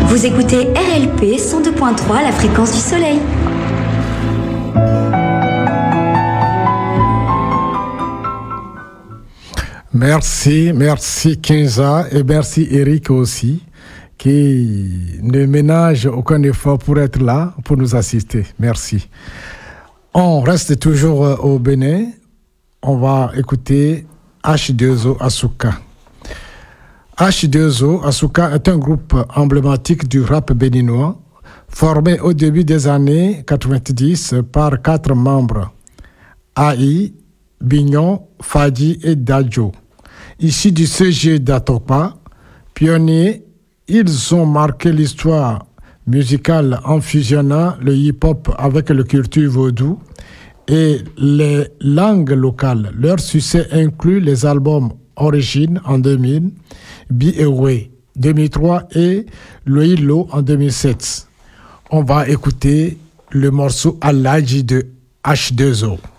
Vous écoutez RLP 102.3, la fréquence du soleil. Merci Kenza et merci Eric aussi, qui ne ménage aucun effort pour être là, pour nous assister. Merci. On reste toujours au Bénin. On va écouter H2O Asuka. H2O Asuka est un groupe emblématique du rap béninois, formé au début des années 90 par 4 membres, Aïe, Bignon, Fadi et Dadjo. Issus du CG d'Atopa, pionniers, ils ont marqué l'histoire musicale en fusionnant le hip-hop avec le culture vaudou et les langues locales. Leur succès inclut les albums Origine en 2000, Bi-Ewe 2003 et Loïlo en 2007. On va écouter le morceau Aladji de H2O.